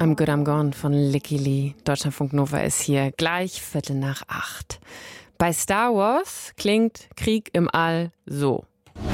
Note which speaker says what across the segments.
Speaker 1: I'm Good, I'm Gone von Licky Lee. Deutschlandfunk Nova ist hier gleich 7:45. Bei Star Wars klingt Krieg im All so.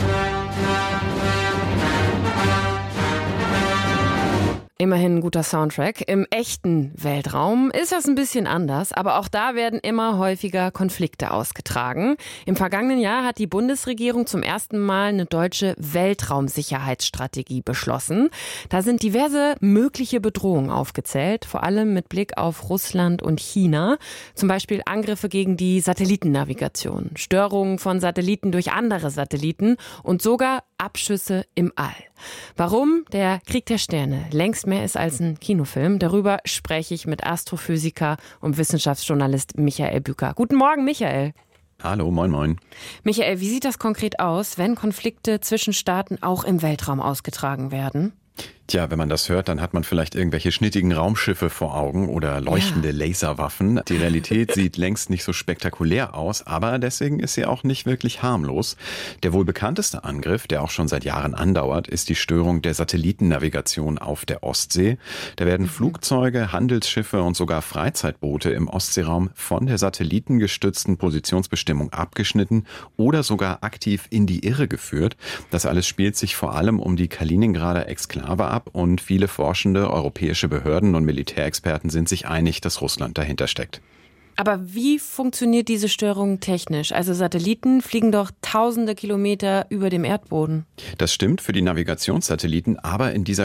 Speaker 1: Immerhin ein guter Soundtrack. Im echten Weltraum ist das ein bisschen anders, aber auch da werden immer häufiger Konflikte ausgetragen. Im vergangenen Jahr hat die Bundesregierung zum ersten Mal eine deutsche Weltraumsicherheitsstrategie beschlossen. Da sind diverse mögliche Bedrohungen aufgezählt, vor allem mit Blick auf Russland und China. Zum Beispiel Angriffe gegen die Satellitennavigation, Störungen von Satelliten durch andere Satelliten und sogar Abschüsse im All. Warum der Krieg der Sterne längst mehr ist als ein Kinofilm, darüber spreche ich mit Astrophysiker und Wissenschaftsjournalist Michael Bücker. Guten Morgen, Michael.
Speaker 2: Hallo, moin moin.
Speaker 1: Michael, wie sieht das konkret aus, wenn Konflikte zwischen Staaten auch im Weltraum ausgetragen werden?
Speaker 2: Tja, wenn man das hört, dann hat man vielleicht irgendwelche schnittigen Raumschiffe vor Augen oder leuchtende Laserwaffen. Die Realität sieht längst nicht so spektakulär aus, aber deswegen ist sie auch nicht wirklich harmlos. Der wohl bekannteste Angriff, der auch schon seit Jahren andauert, ist die Störung der Satellitennavigation auf der Ostsee. Da werden Flugzeuge, Handelsschiffe und sogar Freizeitboote im Ostseeraum von der satellitengestützten Positionsbestimmung abgeschnitten oder sogar aktiv in die Irre geführt. Das alles spielt sich vor allem um die Kaliningrader Exklave ab und viele forschende europäische Behörden und Militärexperten sind sich einig, dass Russland dahinter steckt.
Speaker 1: Aber wie funktioniert diese Störung technisch? Also Satelliten fliegen doch tausende Kilometer über dem Erdboden.
Speaker 2: Das stimmt für die Navigationssatelliten, aber in dieser